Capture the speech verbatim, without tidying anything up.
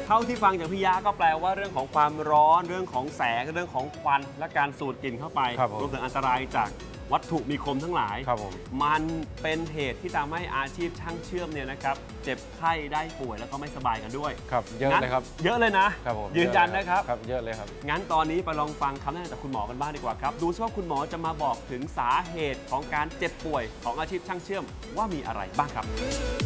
เท่าที่ฟังจากพี่ยะก็แปลว่าเรื่องของความร้อนเรื่องของแสงเรื่องของควันและการสูดกลิ่นเข้าไปรวมถึงอันตรายจากวัตถุมีคมทั้งหลายมันเป็นเหตุที่ทำให้อาชีพช่างเชื่อมเนี่ยนะครับเจ็บไข้ได้ป่วยแล้วก็ไม่สบายกันด้วยครับเยอะเลยครับเยอะเลยนะครับยืนยันนะครับครับเยอะเลยครับงั้นตอนนี้ไปลองฟังคำแนะนำจากคุณหมอกันบ้างดีกว่าครับดูซิว่าคุณหมอจะมาบอกถึงสาเหตุของการเจ็บป่วยของอาชีพช่างเชื่อมว่ามีอะไรบ้างครับ